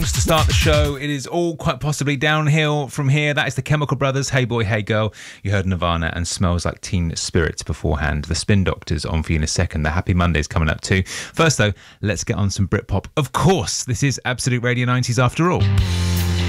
To start the show, it is all quite possibly downhill from here. That is the Chemical Brothers, Hey Boy, Hey Girl. You heard Nirvana and Smells Like Teen Spirit beforehand. The Spin Doctors on for you in a second. The Happy Monday's coming up too. First though, let's get on some Britpop. Of course, this is Absolute Radio 90s after all.